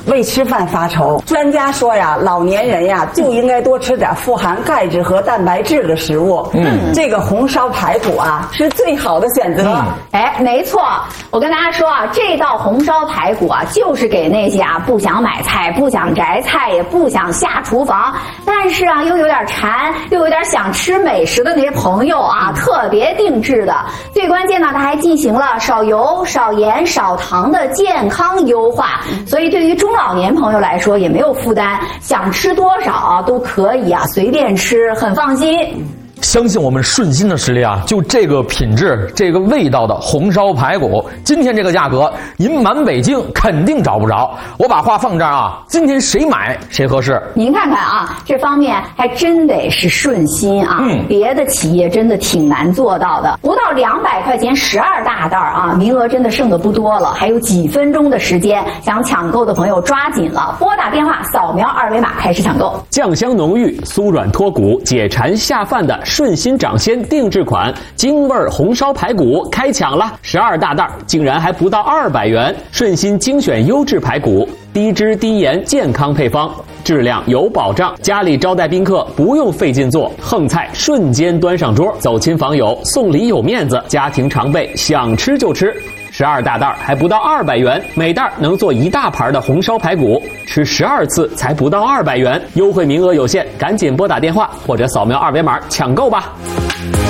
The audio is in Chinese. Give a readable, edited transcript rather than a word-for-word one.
为吃饭发愁。专家说呀，老年人呀就应该多吃点富含钙质和蛋白质的食物。这个红烧排骨啊是最好的选择。 没错，我跟大家说啊，这道红烧排骨啊，就是给那些啊不想买菜、不想摘菜、也不想下厨房，但是啊又有点馋、又有点想吃美食的那些朋友啊，特别定制的。最关键呢，它还进行了少油、少盐、少糖的健康优化，所以对于中老年朋友来说也没有负担，想吃多少啊都可以啊，随便吃，很放心。 相信我们顺心的实力啊，就这个品质、这个味道的红烧排骨，今天这个价格，您满北京肯定找不着。我把话放这儿啊，今天谁买谁合适。 您看看啊，这方面还真得是顺心啊，别的企业真的挺难做到的。不到200块钱12大袋啊，名额真的剩的不多了，还有几分钟的时间，想抢购的朋友抓紧了，拨打电话扫描2维码开始抢购。 酱香浓郁、酥软脱骨、解馋下饭的顺心掌鲜定制款京味红烧排骨开抢了，12大袋竟然还不到200元。顺心精选优质排骨，低脂低盐健康配方，质量有保障。家里招待宾客不用费劲做，横菜瞬间端上桌，走亲访友送礼有面子，家庭常备想吃就吃。12大袋还不到200元，每袋能做1大盘的红烧排骨，吃12次才不到200元，优惠名额有限，赶紧拨打电话或者扫描2维码抢购吧。